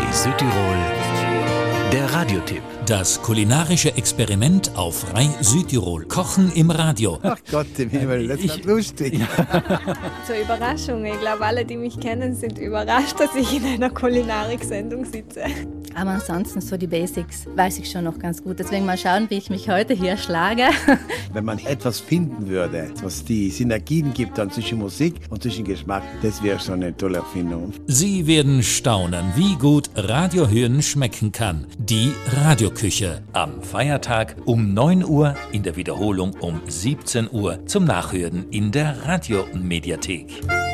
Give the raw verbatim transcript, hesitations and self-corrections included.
Südtirol, der Radiotipp. Das kulinarische Experiment auf Frei Südtirol. Kochen im Radio. Ach Gott im Himmel, das ist lustig. Zur Überraschung. Ich glaube, alle, die mich kennen, sind überrascht, dass ich in einer Kulinarik-Sendung sitze. Aber ansonsten so die Basics weiß ich schon noch ganz gut. Deswegen mal schauen, wie ich mich heute hier schlage. Wenn man etwas finden würde, was die Synergien gibt dann zwischen Musik und zwischen Geschmack, das wäre schon eine tolle Erfindung. Sie werden staunen, wie gut Radiohören schmecken kann. Die Radioküche. Am Feiertag um neun Uhr, in der Wiederholung um siebzehn Uhr zum Nachhören in der Radiomediathek.